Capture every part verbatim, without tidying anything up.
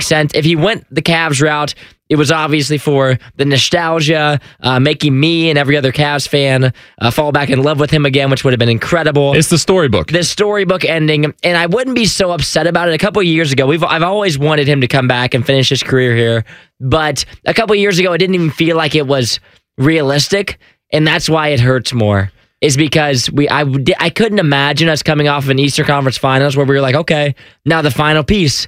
makes sense. If he went the Cavs route, it was obviously for the nostalgia, uh, making me and every other Cavs fan uh, fall back in love with him again, which would have been incredible. It's the storybook. The storybook ending, and I wouldn't be so upset about it. A couple of years ago, we've I've always wanted him to come back and finish his career here, but a couple of years ago, it didn't even feel like it was realistic, and that's why it hurts more. Is because we I I couldn't imagine us coming off of an Eastern Conference Finals where we were like, okay, now the final piece.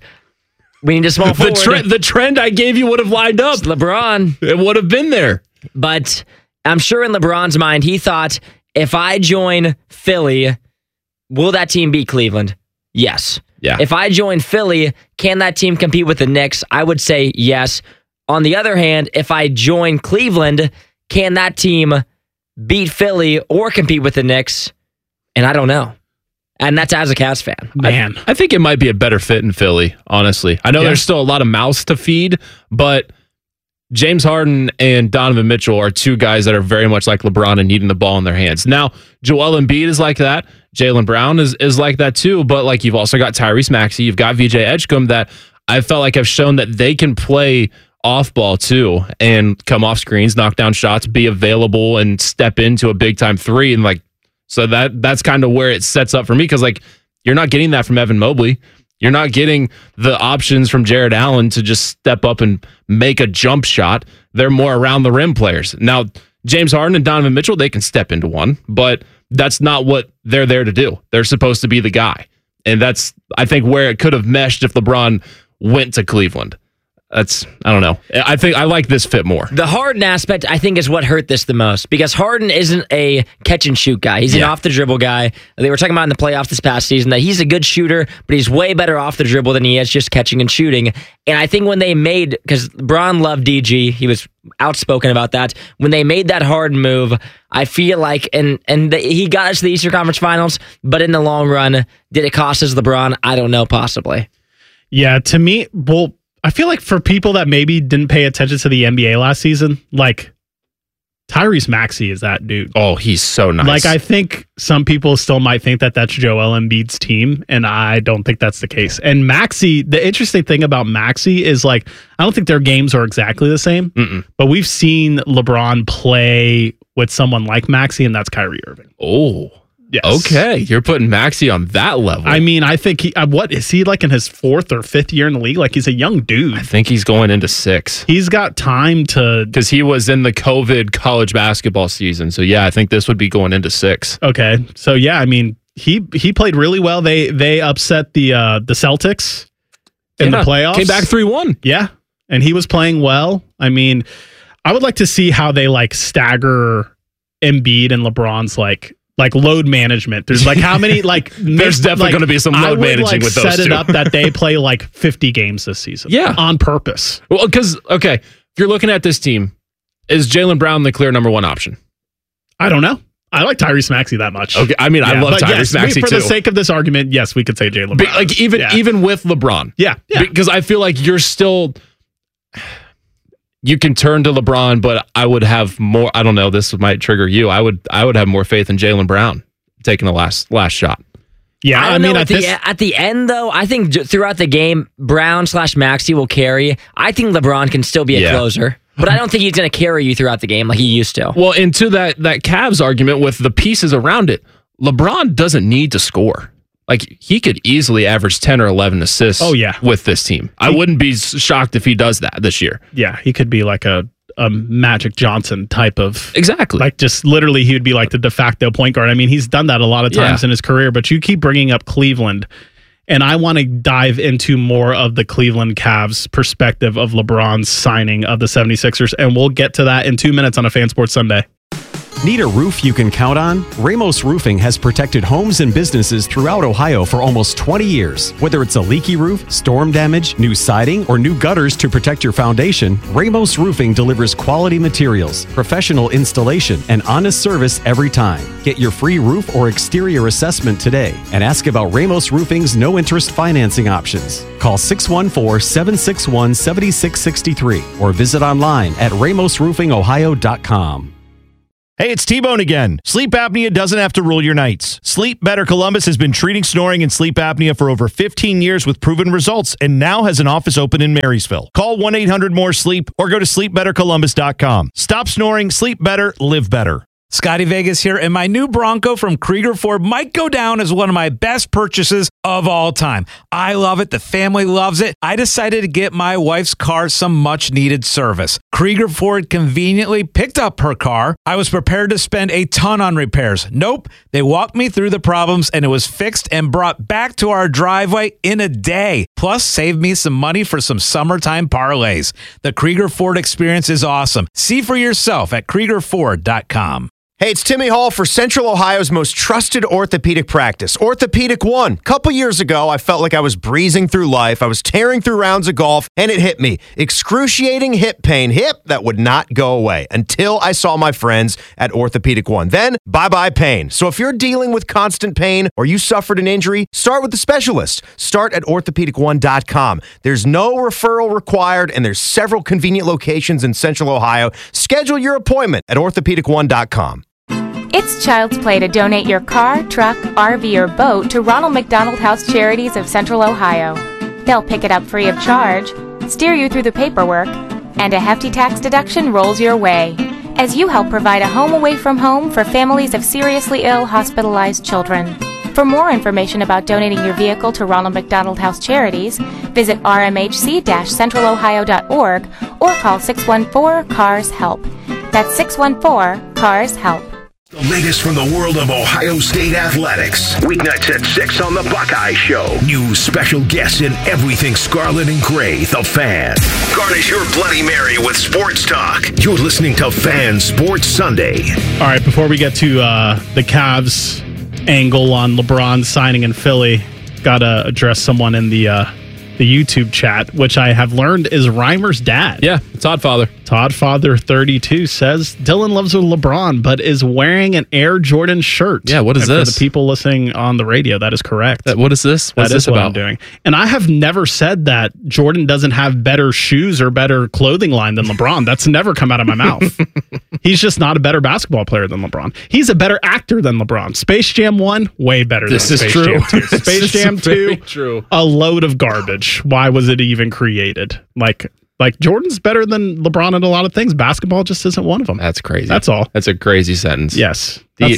We need a small forward. The, tre- the trend I gave you would have lined up. It's LeBron. It would have been there. But I'm sure in LeBron's mind, he thought, if I join Philly, will that team beat Cleveland? Yes. Yeah. If I join Philly, can that team compete with the Knicks? I would say yes. On the other hand, if I join Cleveland, can that team beat Philly or compete with the Knicks? And I don't know. And that's as a Cavs fan. Man. I, I think it might be a better fit in Philly, honestly. I know yeah. there's still a lot of mouths to feed, but James Harden and Donovan Mitchell are two guys that are very much like LeBron and needing the ball in their hands. Now, Joel Embiid is like that. Jaylen Brown is, is like that too, but like you've also got Tyrese Maxey, you've got V J Edgecombe that I felt like have shown that they can play off ball too and come off screens, knock down shots, be available and step into a big time three. And like, so that that's kind of where it sets up for me because like you're not getting that from Evan Mobley. You're not getting the options from Jared Allen to just step up and make a jump shot. They're more around the rim players. Now, James Harden and Donovan Mitchell, they can step into one, but that's not what they're there to do. They're supposed to be the guy. And that's, I think, where it could have meshed if LeBron went to Cleveland. That's, I don't know. I think I like this fit more. The Harden aspect, I think, is what hurt this the most because Harden isn't a catch and shoot guy. He's yeah. an off the dribble guy. They were talking about in the playoffs this past season that he's a good shooter, but he's way better off the dribble than he is just catching and shooting. And I think when they made, because LeBron loved D G, he was outspoken about that. When they made that Harden move, I feel like, and and the, he got us to the Eastern Conference Finals, but in the long run, did it cost us LeBron? I don't know, possibly. Yeah, to me, well, I feel like for people that maybe didn't pay attention to the N B A last season, like Tyrese Maxey is that dude. Oh, he's so nice. Like I think some people still might think that that's Joel Embiid's team, and I don't think that's the case. And Maxey, the interesting thing about Maxey is like I don't think their games are exactly the same, Mm-mm. but we've seen LeBron play with someone like Maxey, and that's Kyrie Irving. Oh. Yes. Okay, you're putting Maxey on that level. I mean, I think he. Uh, what is he like in his fourth or fifth year in the league? Like he's a young dude. I think he's going into six. He's got time to because he was in the COVID college basketball season. So yeah, I think this would be going into six. Okay, so yeah, I mean, he he played really well. They they upset the uh, the Celtics in yeah, the playoffs. Came back three one. Yeah, and he was playing well. I mean, I would like to see how they like stagger Embiid and LeBron's like. Like load management. There's like how many like there's definitely like, going to be some load I would, managing like, with those set two. it up that they play like fifty games this season. Yeah, on purpose. Well, because okay, if you're looking at this team, is Jaylen Brown the clear number one option? I don't know. I like Tyrese Maxey that much. Okay, I mean yeah, I love Tyrese yes, Maxey for too. For the sake of this argument, yes, we could say Jaylen Brown. Like even yeah. even with LeBron, yeah, yeah. Because I feel like you're still. You can turn to LeBron, but I would have more. I don't know. This might trigger you. I would. I would have more faith in Jaylen Brown taking the last last shot. Yeah, I, I mean, know, at, this, the, at the end, though, I think j- throughout the game, Brown slash Maxey will carry. I think LeBron can still be a yeah. closer, but I don't think he's going to carry you throughout the game like he used to. Well, and to that, that Cavs argument with the pieces around it, LeBron doesn't need to score. Like, he could easily average ten or eleven assists oh, yeah. with this team. I he, wouldn't be shocked if he does that this year. Yeah, he could be like a a Magic Johnson type of exactly like just literally he would be like the de facto point guard. I mean, he's done that a lot of times yeah. in his career, but you keep bringing up Cleveland and I want to dive into more of the Cleveland Cavs perspective of LeBron's signing of the seventy-sixers, and we'll get to that in two minutes on a Fan Sports Sunday. Need a roof you can count on? Ramos Roofing has protected homes and businesses throughout Ohio for almost twenty years. Whether it's a leaky roof, storm damage, new siding, or new gutters to protect your foundation, Ramos Roofing delivers quality materials, professional installation, and honest service every time. Get your free roof or exterior assessment today and ask about Ramos Roofing's no-interest financing options. Call six one four, seven six one, seven six six three or visit online at ramos roofing ohio dot com. Hey, it's T-Bone again. Sleep apnea doesn't have to rule your nights. Sleep Better Columbus has been treating snoring and sleep apnea for over fifteen years with proven results and now has an office open in Marysville. Call one eight hundred more sleep or go to sleep better columbus dot com. Stop snoring, sleep better, live better. Scotty Vegas here, and my new Bronco from Krieger Ford might go down as one of my best purchases of all time. I love it. The family loves it. I decided to get my wife's car some much-needed service. Krieger Ford conveniently picked up her car. I was prepared to spend a ton on repairs. Nope. They walked me through the problems, and it was fixed and brought back to our driveway in a day. Plus, saved me some money for some summertime parlays. The Krieger Ford experience is awesome. See for yourself at krieger ford dot com. Hey, it's Timmy Hall for Central Ohio's most trusted orthopedic practice, Orthopedic One. A couple years ago, I felt like I was breezing through life. I was tearing through rounds of golf, and it hit me. Excruciating hip pain. Hip that would not go away until I saw my friends at Orthopedic One. Then, bye-bye pain. So if you're dealing with constant pain or you suffered an injury, start with the specialist. Start at orthopedic one dot com. There's no referral required, and there's several convenient locations in Central Ohio. Schedule your appointment at orthopedic one dot com. It's child's play to donate your car, truck, R V, or boat to Ronald McDonald House Charities of Central Ohio. They'll pick it up free of charge, steer you through the paperwork, and a hefty tax deduction rolls your way as you help provide a home away from home for families of seriously ill, hospitalized children. For more information about donating your vehicle to Ronald McDonald House Charities, visit r m h c dash central ohio dot org or call six one four, C A R S HELP. That's six one four, C A R S HELP. The latest from the world of Ohio State athletics. Weeknights at six on the Buckeye Show. New special guests and everything Scarlet and Gray, the Fan. Garnish your Bloody Mary with sports talk. You're listening to Fan Sports Sunday. All right, before we get to uh, the Cavs angle on LeBron signing in Philly, got to address someone in the uh, the YouTube chat, which I have learned is Reimer's dad. Yeah, Todd Father. Todd Father thirty-two says Dylan loves LeBron, but is wearing an Air Jordan shirt. Yeah, what is and this? For the people listening on the radio, that is correct. That, what is this? What's that this is what about? I'm doing. And I have never said that Jordan doesn't have better shoes or better clothing line than LeBron. That's never come out of my mouth. He's just not a better basketball player than LeBron. He's a better actor than LeBron. Space Jam one, way better this than is Space true. Jam two. Space Jam two, true. a load of garbage. Why was it even created? Like, like Jordan's better than LeBron in a lot of things. Basketball just isn't one of them. That's crazy. That's all. That's a crazy sentence. Yes. The,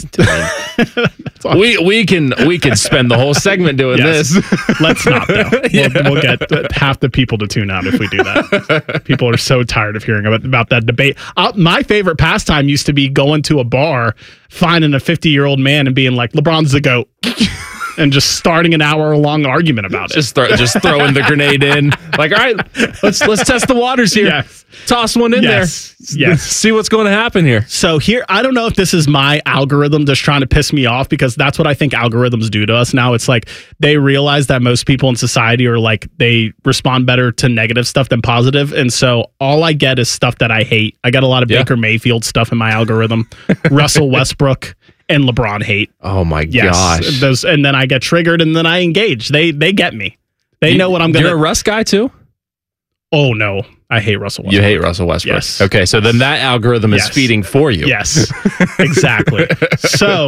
That's all. we we can we can spend the whole segment doing Yes. this. Let's not, though. We'll, Yeah. we'll get half the people to tune out if we do that. People are so tired of hearing about, about that debate. Uh, my favorite pastime used to be going to a bar, finding a fifty-year-old man and being like, LeBron's the GOAT. And just starting an hour-long argument about it. Just throw, just throwing the grenade in. Like, all right, let's let's test the waters here. Yes. Toss one in Yes. there. Yes. See what's going to happen here. So here, I don't know if this is my algorithm just trying to piss me off, because that's what I think algorithms do to us now. It's like they realize that most people in society are like, they respond better to negative stuff than positive. And so all I get is stuff that I hate. I got a lot of Yeah. Baker Mayfield stuff in my algorithm, Russell Westbrook and LeBron hate. Oh my Yes. gosh. Those, and then I get triggered and then I engage. They they get me. They You- know what I'm going to. You're a Russ guy too? Oh, no. I hate Russell Westbrook. You hate Russell Westbrook. Yes. Okay, so then that algorithm is Yes. feeding for you. Yes, exactly. So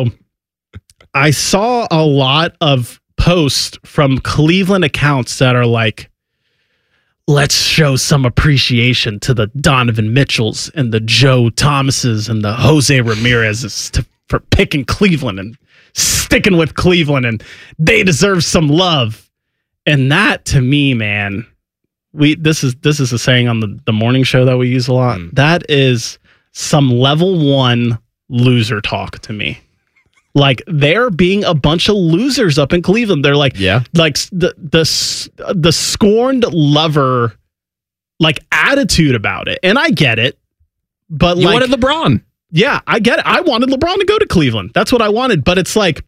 I saw a lot of posts from Cleveland accounts that are like, let's show some appreciation to the Donovan Mitchells and the Joe Thomases and the Jose Ramirez's to, for picking Cleveland and sticking with Cleveland, and they deserve some love. And that, to me, man, we this is this is a saying on the, the morning show that we use a lot. Mm. That is some level one loser talk to me. Like, they're being a bunch of losers up in Cleveland. They're like, Yeah. like the the the scorned lover, like, attitude about it. And I get it, but You like, wanted LeBron. yeah, I get it. I wanted LeBron to go to Cleveland. That's what I wanted. But it's like,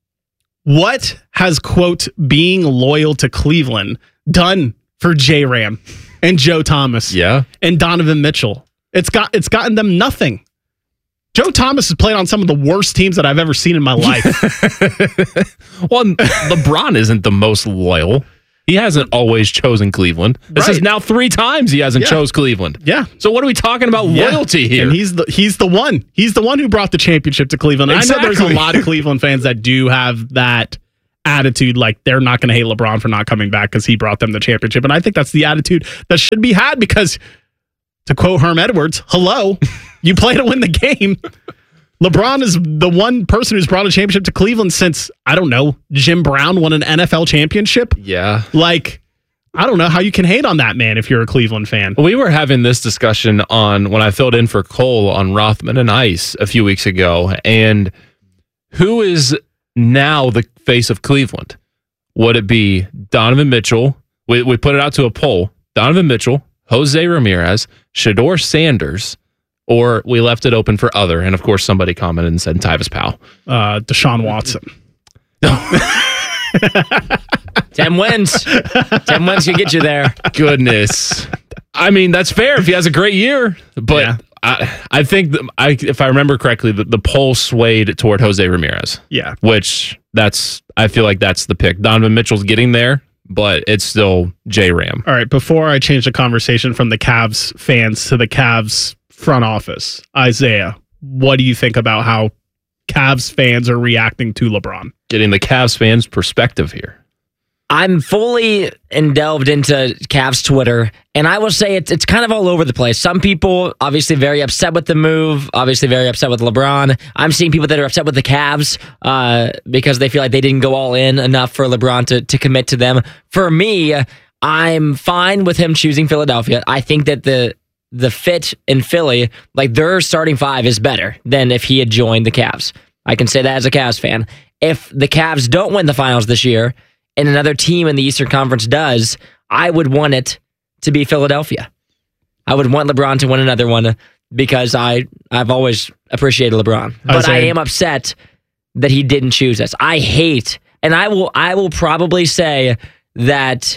what has, quote, being loyal to Cleveland done for J-Ram and Joe Thomas Yeah. and Donovan Mitchell? It's got it's gotten them nothing. Joe Thomas has played on some of the worst teams that I've ever seen in my life. Well, LeBron isn't the most loyal. He hasn't always chosen Cleveland. This Right. is now three times he hasn't Yeah. chose Cleveland. Yeah. So what are we talking about Yeah. loyalty here? And he's the he's the one. He's the one who brought the championship to Cleveland. And I know there's a Exactly. lot of Cleveland fans that do have that attitude, like they're not going to hate LeBron for not coming back because he brought them the championship. And I think that's the attitude that should be had because, to quote Herm Edwards, hello, you play to win the game. LeBron is the one person who's brought a championship to Cleveland since, I don't know, Jim Brown won an N F L championship. yeah. Like, I don't know how you can hate on that man if you're a Cleveland fan. We were having this discussion on when I filled in for Cole on Rothman and Ice a few weeks ago. And who is now the face of Cleveland? Would it be Donovan Mitchell? We, we put it out to a poll. Donovan Mitchell, Jose Ramirez, Shedeur Sanders, or we left it open for other. And of course, somebody commented and said Tyvis Powell. Uh, Deshaun Watson. Ten wins. Ten wins can get you there. Goodness. I mean, that's fair if he has a great year. But Yeah. I, I think, that I, if I remember correctly, the, the poll swayed toward Jose Ramirez. Yeah. Which that's, I feel like that's the pick. Donovan Mitchell's getting there, but it's still J-Ram. All right. Before I change the conversation from the Cavs fans to the Cavs front office, Isaiah, what do you think about how Cavs fans are reacting to LeBron? Getting the Cavs fans' perspective here. I'm fully delved into Cavs Twitter, and I will say it's it's kind of all over the place. Some people obviously very upset with the move, obviously very upset with LeBron. I'm seeing people that are upset with the Cavs uh, because they feel like they didn't go all in enough for LeBron to, to commit to them. For me, I'm fine with him choosing Philadelphia. I think that the the fit in Philly, like their starting five, is better than if he had joined the Cavs. I can say that as a Cavs fan. If the Cavs don't win the finals this year, and another team in the Eastern Conference does, I would want it to be Philadelphia. I would want LeBron to win another one because I, I've always appreciated LeBron. But I am upset that he didn't choose us. I hate, and I will I will probably say that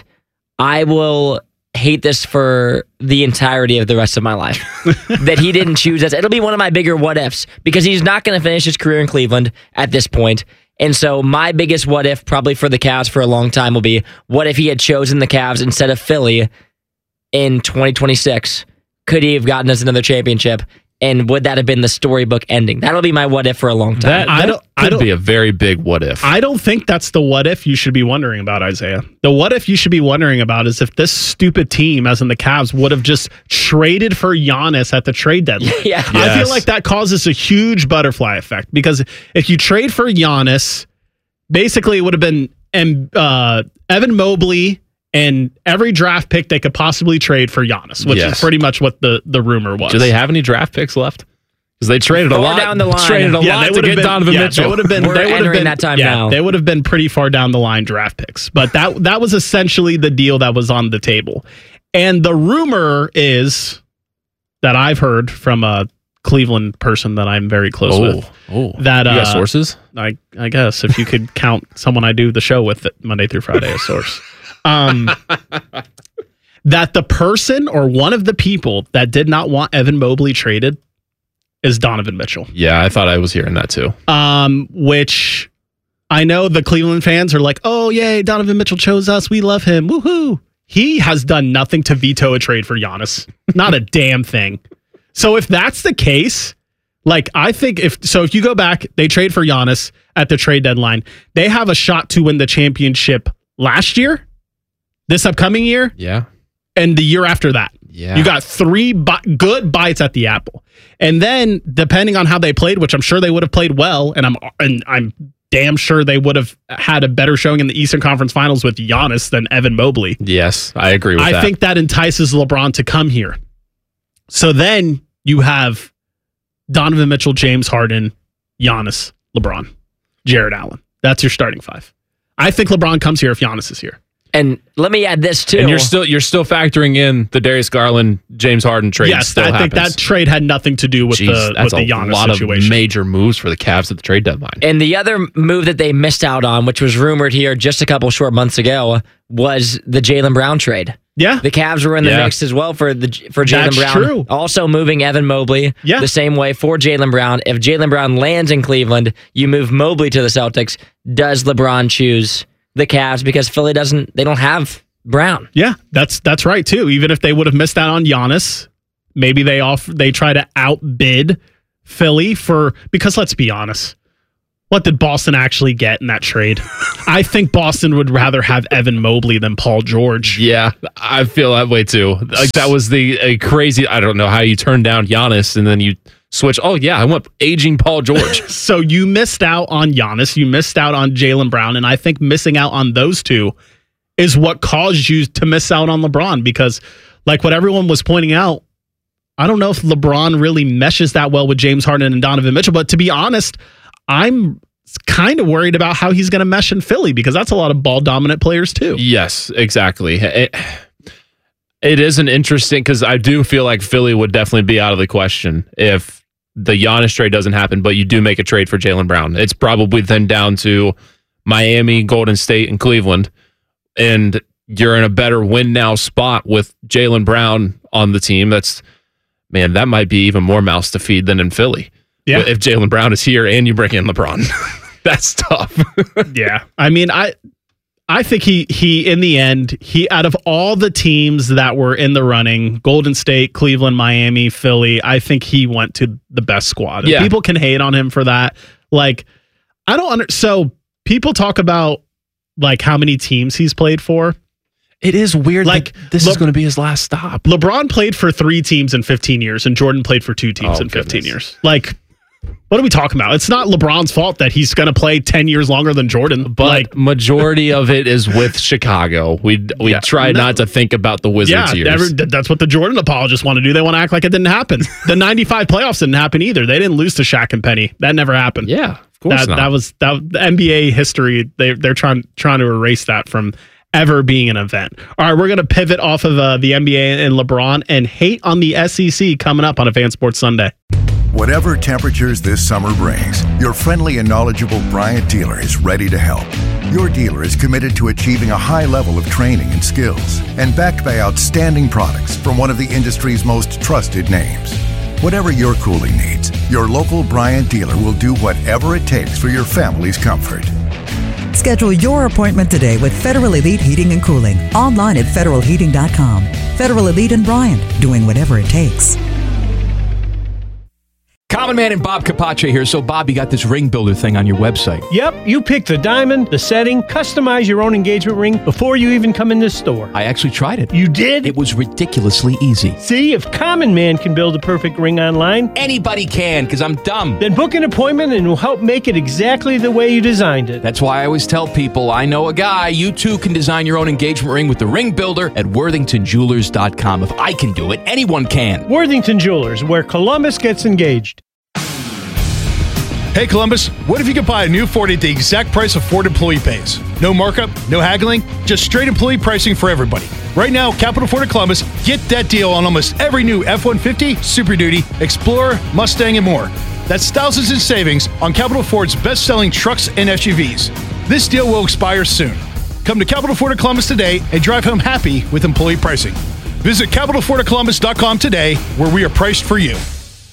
I will hate this for the entirety of the rest of my life. That he didn't choose us. It'll be one of my bigger what ifs because he's not going to finish his career in Cleveland at this point. And so my biggest what if probably for the Cavs for a long time will be, what if he had chosen the Cavs instead of Philly in twenty twenty-six? Could he have gotten us another championship? And would that have been the storybook ending? That'll be my what if for a long time. That, I that don't- I could don't- be a very big what if. I don't think that's the what if you should be wondering about, Isaiah. The what if you should be wondering about is if this stupid team, as in the Cavs, would have just traded for Giannis at the trade deadline. Yeah. I Yes. feel like that causes a huge butterfly effect because if you trade for Giannis, basically it would have been um, uh, Evan Mobley and every draft pick they could possibly trade for Giannis, which Yes. is pretty much what the, the rumor was. Do they have any draft picks left? Because they traded a Far lot. down the line. Traded a Yeah, lot they to would have get been Donovan yeah, Mitchell. They would have been. We're they would have entering been that time yeah, now. They would have been pretty far down the line draft picks, but that that was essentially the deal that was on the table. And the rumor is that I've heard from a Cleveland person that I'm very close oh, with. oh, That, you got uh, sources? I I guess if you could count someone I do the show with it Monday through Friday as source. Um, that the person or one of the people that did not want Evan Mobley traded is Donovan Mitchell. Yeah, I thought I was hearing that too. Um, which I know the Cleveland fans are like, oh, yay, Donovan Mitchell chose us. We love him. Woohoo. He has done nothing to veto a trade for Giannis. Not a damn thing. So if that's the case, like I think if so, if you go back, they trade for Giannis at the trade deadline. They have a shot to win the championship last year, this upcoming year, Yeah. and the year after that. Yeah. You got three bi- good bites at the apple. And then depending on how they played, which I'm sure they would have played well, and I'm and I'm damn sure they would have had a better showing in the Eastern Conference Finals with Giannis than Evan Mobley. Yes, I agree with I that. think that entices LeBron to come here. So then you have Donovan Mitchell, James Harden, Giannis, LeBron, Jared Allen. That's your starting five. I think LeBron comes here if Giannis is here. And let me add this too. And you're still you're still factoring in the Darius Garland, James Harden trade. Yes, still I think happens. that trade had nothing to do with Jeez, the that's with the a Giannis lot situation. of major moves for the Cavs at the trade deadline. And the other move that they missed out on, which was rumored here just a couple short months ago, was the Jaylen Brown trade. Yeah. The Cavs were in the Yeah. mix as well for the for Jaylen That's Brown. true. Also moving Evan Mobley Yeah. the same way for Jaylen Brown. If Jaylen Brown lands in Cleveland, you move Mobley to the Celtics. Does LeBron choose the Cavs because Philly doesn't, they don't have Brown. Yeah, that's that's right too. Even if they would have missed out on Giannis, maybe they off they try to outbid Philly for, because let's be honest, what did Boston actually get in that trade? I think Boston would rather have Evan Mobley than Paul George. Yeah, I feel that way too. Like that was the a crazy, I don't know how you turned down Giannis and then you switch. Oh yeah, I want aging Paul George. So you missed out on Giannis, you missed out on Jaylen Brown, and I think missing out on those two is what caused you to miss out on LeBron, because like what everyone was pointing out, I don't know if LeBron really meshes that well with James Harden and Donovan Mitchell, but to be honest, I'm kind of worried about how he's going to mesh in Philly, because that's a lot of ball dominant players too. Yes, exactly. It, it is an interesting, because I do feel like Philly would definitely be out of the question if the Giannis trade doesn't happen, but you do make a trade for Jaylen Brown. It's probably then down to Miami, Golden State, and Cleveland, and you're in a better win now spot with Jaylen Brown on the team. That's, man, that might be even more mouths to feed than in Philly. Yeah. If Jaylen Brown is here and you bring in LeBron, that's tough. Yeah. I mean, I I think he, he, in the end, he, out of all the teams that were in the running, Golden State, Cleveland, Miami, Philly, I think he went to the best squad. Yeah. People can hate on him for that. Like, I don't under, so people talk about like how many teams he's played for. It is weird. Like that this Le- is going to be his last stop. LeBron played for three teams in fifteen years, and Jordan played for two teams oh, in fifteen goodness. years. Like, what are we talking about? It's not LeBron's fault that he's going to play ten years longer than Jordan. But like, majority of it is with Chicago. We we yeah, try no, not to think about the Wizards yeah, years. Every, that's what the Jordan apologists want to do. They want to act like it didn't happen. The ninety-five playoffs didn't happen either. They didn't lose to Shaq and Penny. That never happened. Yeah, of course that, not. That was that, the N B A history. They, they're trying trying to erase that from ever being an event. All right, we're going to pivot off of uh, the N B A and LeBron and hate on the S E C coming up on Advanced Sports Sunday. Whatever temperatures this summer brings, your friendly and knowledgeable Bryant dealer is ready to help. Your dealer is committed to achieving a high level of training and skills, and backed by outstanding products from one of the industry's most trusted names. Whatever your cooling needs, your local Bryant dealer will do whatever it takes for your family's comfort. Schedule your appointment today with Federal Elite Heating and Cooling. Online at federal heating dot com. Federal Elite and Bryant, doing whatever it takes. Common Man and Bob Capace here. So, Bob, you got this ring builder thing on your website. Yep, you pick the diamond, the setting, customize your own engagement ring before you even come in this store. I actually tried it. You did? It was ridiculously easy. See, if Common Man can build a perfect ring online, anybody can, because I'm dumb. Then book an appointment and we'll help make it exactly the way you designed it. That's why I always tell people, I know a guy. You too can design your own engagement ring with the Ring Builder at worthington jewelers dot com. If I can do it, anyone can. Worthington Jewelers, where Columbus gets engaged. Hey Columbus, what if you could buy a new Ford at the exact price of Ford employee pays? No markup, no haggling, just straight employee pricing for everybody. Right now, Capital Ford of Columbus, get that deal on almost every new F one fifty, Super Duty, Explorer, Mustang, and more. That's thousands in savings on Capital Ford's best-selling trucks and S U Vs. This deal will expire soon. Come to Capital Ford of Columbus today and drive home happy with employee pricing. Visit capital ford of columbus dot com today, where we are priced for you.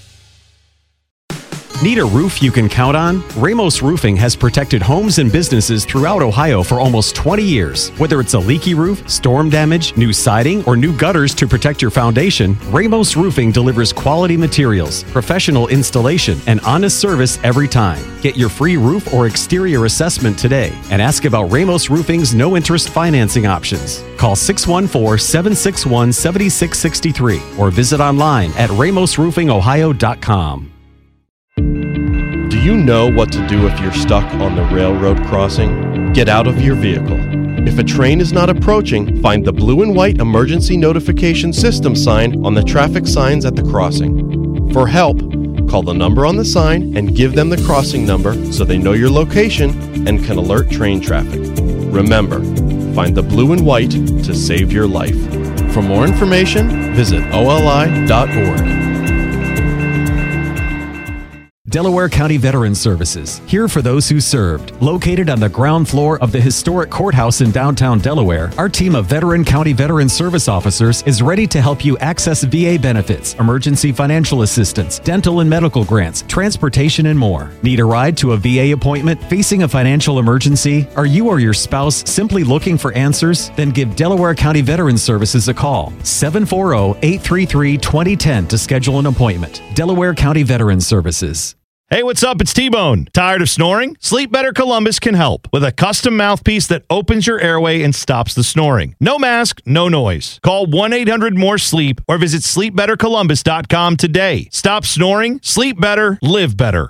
Need a roof you can count on? Ramos Roofing has protected homes and businesses throughout Ohio for almost twenty years. Whether it's a leaky roof, storm damage, new siding, or new gutters to protect your foundation, Ramos Roofing delivers quality materials, professional installation, and honest service every time. Get your free roof or exterior assessment today and ask about Ramos Roofing's no-interest financing options. Call six one four, seven six one, seven six six three or visit online at ramos roofing ohio dot com. Do you know what to do if you're stuck on the railroad crossing? Get out of your vehicle. If a train is not approaching, find the blue and white emergency notification system sign on the traffic signs at the crossing. For help, call the number on the sign and give them the crossing number so they know your location and can alert train traffic. Remember, find the blue and white to save your life. For more information, visit O L I dot org. Delaware County Veterans Services, here for those who served. Located on the ground floor of the historic courthouse in downtown Delaware, our team of veteran county veteran service officers is ready to help you access V A benefits, emergency financial assistance, dental and medical grants, transportation, and more. Need a ride to a V A appointment? Facing a financial emergency? Are you or your spouse simply looking for answers? Then give Delaware County Veterans Services a call. seven four zero, eight three three, two zero one zero to schedule an appointment. Delaware County Veterans Services. Hey, what's up? It's T-Bone. Tired of snoring? Sleep Better Columbus can help with a custom mouthpiece that opens your airway and stops the snoring. No mask, no noise. Call one eight hundred more sleep or visit sleep better columbus dot com today. Stop snoring, sleep better, live better.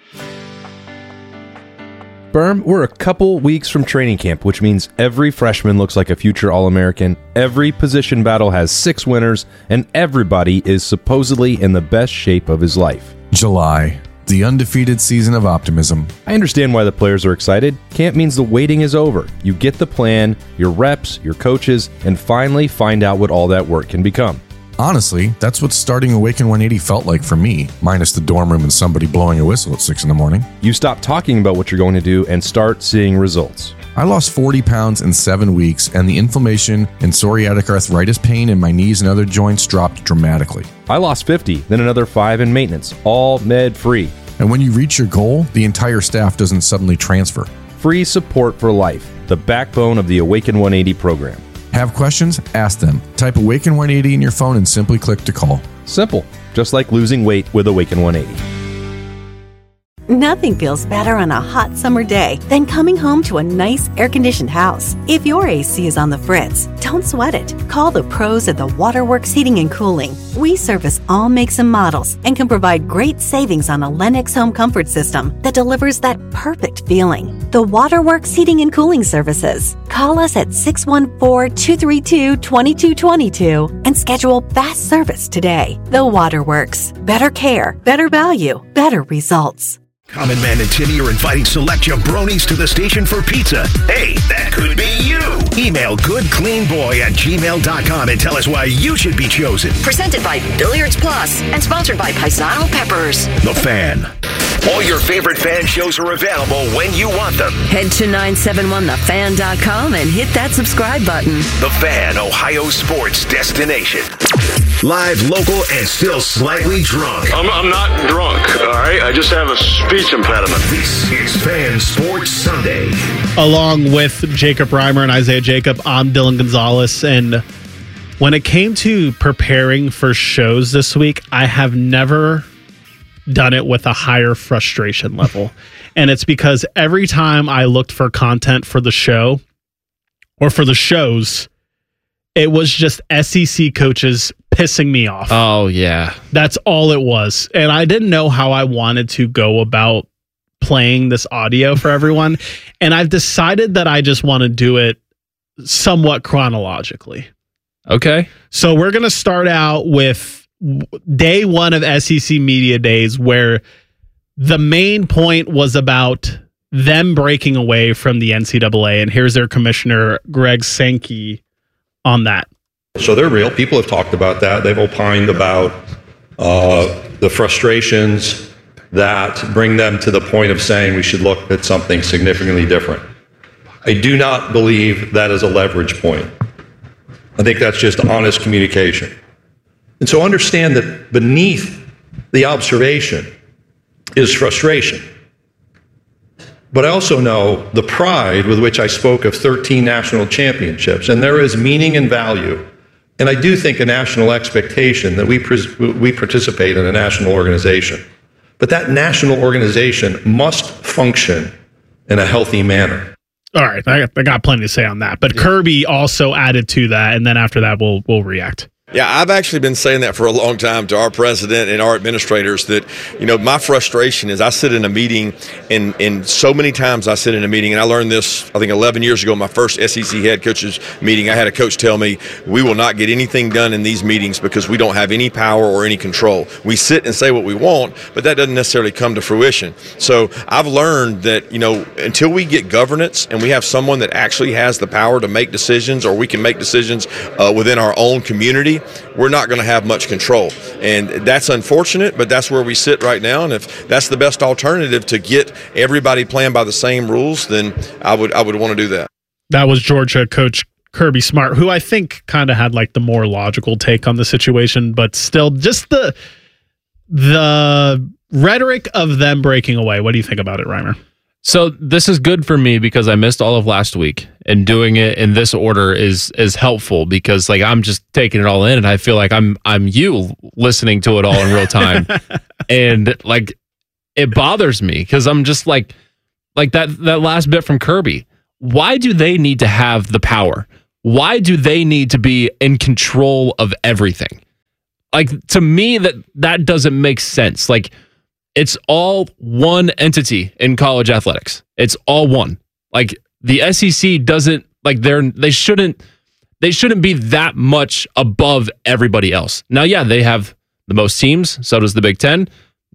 Berm, we're a couple weeks from training camp, which means every freshman looks like a future All-American, every position battle has six winners, and everybody is supposedly in the best shape of his life. July. The undefeated season of optimism. I understand why the players are excited. Camp means the waiting is over. You get the plan, your reps, your coaches, and finally find out what all that work can become. Honestly, that's what starting Awaken one eighty felt like for me, minus the dorm room and somebody blowing a whistle at six in the morning. You stop talking about what you're going to do and start seeing results. I lost forty pounds in seven weeks, and the inflammation and psoriatic arthritis pain in my knees and other joints dropped dramatically. I lost fifty, then another five in maintenance, all med-free. And when you reach your goal, the entire staff doesn't suddenly transfer. Free support for life, the backbone of the Awaken one eighty program. Have questions? Ask them. Type Awaken one eighty in your phone and simply click to call. Simple, just like losing weight with Awaken one eighty. Nothing feels better on a hot summer day than coming home to a nice air-conditioned house. If your A C is on the fritz, don't sweat it. Call the pros at the Waterworks Heating and Cooling. We service all makes and models and can provide great savings on a Lennox home comfort system that delivers that perfect feeling. The Waterworks Heating and Cooling Services. Call us at six one four, two three two, two two two two and schedule fast service today. The Waterworks. Better care, better value, better results. Common Man and Timmy are inviting select jabronis to the station for pizza. Hey, that could be you. Email goodcleanboy at gmail dot com and tell us why you should be chosen. Presented by Billiards Plus and sponsored by Paisano Peppers. The Fan. All your favorite fan shows are available when you want them. Head to nine seven one the fan dot com and hit that subscribe button. The Fan, Ohio sports destination. Live, local, and still slightly drunk. I'm, I'm not drunk, all right? I just have a speech impediment. This is Fan Sports Sunday. Along with Jacob Reimer and Isaiah Jacob, I'm Dylan Gonzalez. And when it came to preparing for shows this week, I have never done it with a higher frustration level. And it's because every time I looked for content for the show or for the shows, it was just S E C coaches pissing me off. Oh, yeah. That's all it was. And I didn't know how I wanted to go about playing this audio for everyone. And I've decided that I just want to do it somewhat chronologically. Okay. So we're going to start out with day one of S E C Media Days, where the main point was about them breaking away from the N C double A. And here's their commissioner, Greg Sankey, on that. So they're real. People have talked about that. They've opined about uh, the frustrations that bring them to the point of saying we should look at something significantly different. I do not believe that is a leverage point. I think that's just honest communication. And so understand that beneath the observation is frustration. But I also know the pride with which I spoke of thirteen national championships, and there is meaning and value. And I do think a national expectation that we pres- we participate in a national organization. But that national organization must function in a healthy manner. All right, I got, I got plenty to say on that. But yeah. Kirby also added to that, and then after that, we'll we'll react. Yeah, I've actually been saying that for a long time to our president and our administrators that, you know, my frustration is I sit in a meeting and, and so many times I sit in a meeting, and I learned this, I think, eleven years ago, my first S E C head coaches meeting. I had a coach tell me, we will not get anything done in these meetings because we don't have any power or any control. We sit and say what we want, but that doesn't necessarily come to fruition. So I've learned that, you know, until we get governance and we have someone that actually has the power to make decisions, or we can make decisions uh, within our own community, C, we're not going to have much control. And that's unfortunate, but that's where we sit right now. And if that's the best alternative to get everybody playing by the same rules, then I would I would want to do that. That was Georgia coach Kirby Smart, who I think kind of had like the more logical take on the situation, but still just the the rhetoric of them breaking away. What do you think about it, Reimer? So this is good for me because I missed all of last week, and doing it in this order is is helpful because like I'm just taking it all in, and I feel like I'm I'm you listening to it all in real time, and like it bothers me because I'm just like like that that last bit from Kirby. Why do they need to have the power? Why do they need to be in control of everything? Like, to me, that that doesn't make sense. Like, it's all one entity in college athletics. It's all one. Like, the S E C doesn't, like, they're, they shouldn't, they shouldn't be that much above everybody else. Now, yeah, they have the most teams. So does the Big Ten.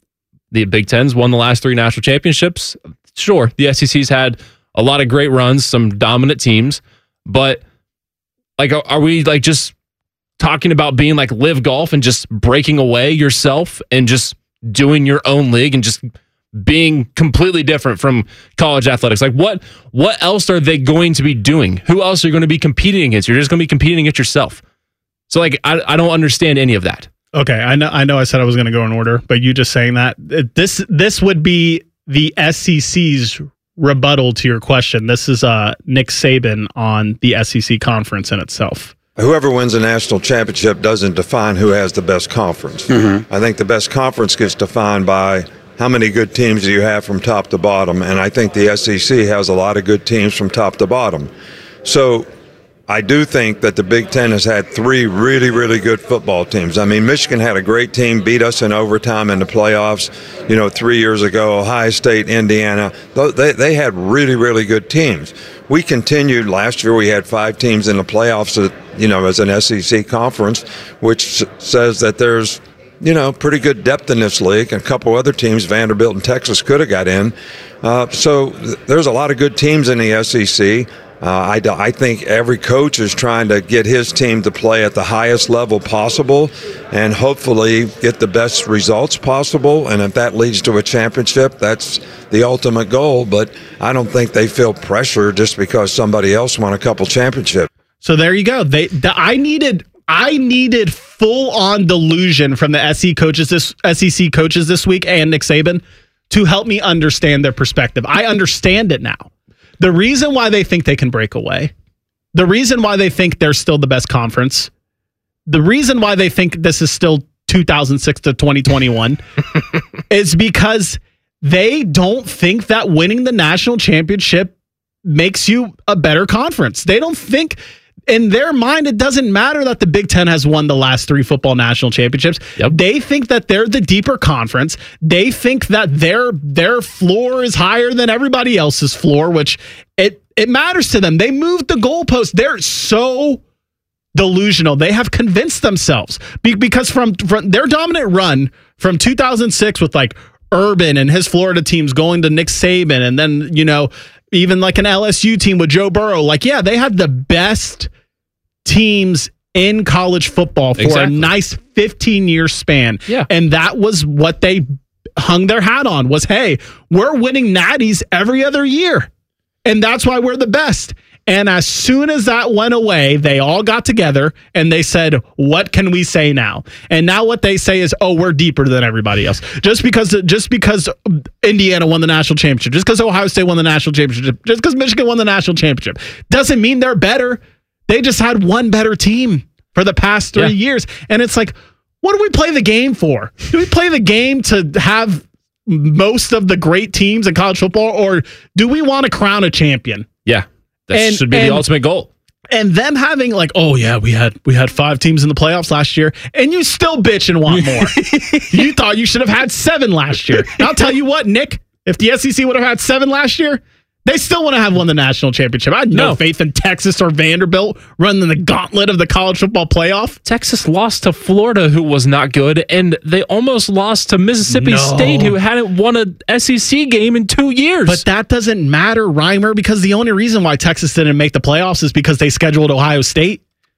The Big Ten's won the last three national championships. Sure, the S E C's had a lot of great runs, some dominant teams, but like, are we like just talking about being like Live Golf and just breaking away yourself and just doing your own league and just being completely different from college athletics? Like, what what else are they going to be doing? Who else are you going to be competing against? You're just going to be competing against yourself. So like, I, I don't understand any of that. Okay, I know I know I said I was going to go in order, but you just saying that, this this would be the S E C's rebuttal to your question. This is uh, Nick Saban on the S E C conference in itself. Whoever wins a national championship doesn't define who has the best conference. Mm-hmm. I think the best conference gets defined by how many good teams do you have from top to bottom, and I think the S E C has a lot of good teams from top to bottom. So I do think that the Big Ten has had three really, really good football teams. I mean, Michigan had a great team, beat us in overtime in the playoffs, you know, three years ago. Ohio State, Indiana, they, they had really, really good teams. We continued last year. We had five teams in the playoffs, you know, as an S E C conference, which says that there's, you know, pretty good depth in this league. A couple other teams, Vanderbilt and Texas, could have got in. Uh, so th- there's a lot of good teams in the S E C. Uh, I, I think every coach is trying to get his team to play at the highest level possible and hopefully get the best results possible. And if that leads to a championship, that's the ultimate goal. But I don't think they feel pressure just because somebody else won a couple championships. So there you go. They, the, I needed, I needed full-on delusion from the S E C coaches this S E C coaches this week and Nick Saban to help me understand their perspective. I understand it now. The reason why they think they can break away, the reason why they think they're still the best conference, the reason why they think this is still two thousand six to twenty twenty-one is because they don't think that winning the national championship makes you a better conference. They don't think, in their mind, it doesn't matter that the Big Ten has won the last three football national championships. Yep. They think that they're the deeper conference. They think that their their floor is higher than everybody else's floor, which it it matters to them. They moved the goalpost. They're so delusional. They have convinced themselves Be- because from, from their dominant run from two thousand six with like Urban and his Florida teams going to Nick Saban, and then, you know, even like an L S U team with Joe Burrow. Like, yeah, they had the best teams in college football for exactly. a nice fifteen-year span. Yeah. And that was what they hung their hat on was, hey, we're winning natties every other year. And that's why we're the best. And as soon as that went away, they all got together and they said, what can we say now? And now what they say is, oh, we're deeper than everybody else. Just because just because Indiana won the national championship, just because Ohio State won the national championship, just because Michigan won the national championship, doesn't mean they're better. They just had one better team for the past three yeah. years. And it's like, what do we play the game for? Do we play the game to have most of the great teams in college football, or do we want to crown a champion? Yeah. That and, should be and, the ultimate goal. And them having like, oh yeah, we had we had five teams in the playoffs last year, and you still bitch and want more. You thought you should have had seven last year. And I'll tell you what, Nick, if the S E C would have had seven last year, they still want to have won the national championship. I had no, no faith in Texas or Vanderbilt running the gauntlet of the college football playoff. Texas lost to Florida, who was not good, and they almost lost to Mississippi no. State, who hadn't won an S E C game in two years. But that doesn't matter, Reimer, because the only reason why Texas didn't make the playoffs is because they scheduled Ohio State.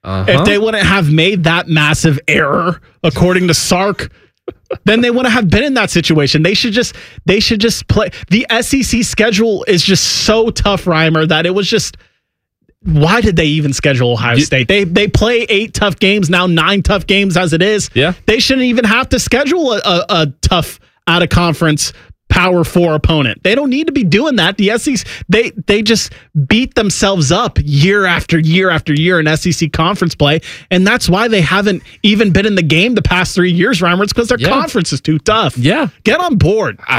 Uh-huh. If they wouldn't have made that massive error, according to Sark, then they wouldn't have been in that situation. They should just they should just play. The S E C schedule is just so tough, Reimer, that it was just, why did they even schedule Ohio State? They they play eight tough games, now nine tough games as it is. Yeah. They shouldn't even have to schedule a, a, a tough out-of-conference Power Four opponent. They don't need to be doing that. The S E C, they they just beat themselves up year after year after year in S E C conference play, and that's why they haven't even been in the game the past three years, Reimer. It's because their Yeah. conference is too tough. Yeah. Get on board. I,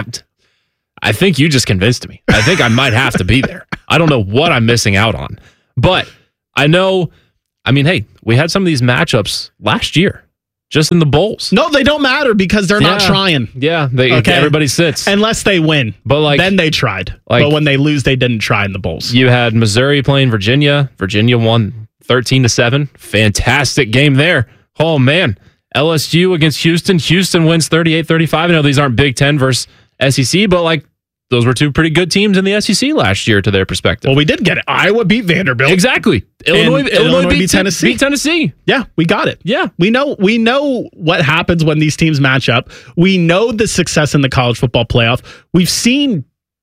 I think you just convinced me. I think I might have to be there. I don't know what I'm missing out on. But I know, I mean, hey, we had some of these matchups last year. Just in the bowls. No, they don't matter because they're not Yeah. trying. Yeah, they, Okay. everybody sits. Unless they win. But like, then they tried. like- but when they lose, they didn't try in the bowls. You had Missouri playing Virginia. Virginia won thirteen to seven. Fantastic game there. Oh, man. L S U against Houston. Houston wins thirty-eight thirty-five. I know these aren't Big Ten versus S E C, but like, those were two pretty good teams in the S E C last year to their perspective. Well, we did get it. Iowa beat Vanderbilt. Exactly. Illinois, And Illinois, Illinois beat, beat Tennessee. Beat Tennessee. Yeah, we got it. Yeah. We know we know what happens when these teams match up. We know the success in the college football playoff. We've seen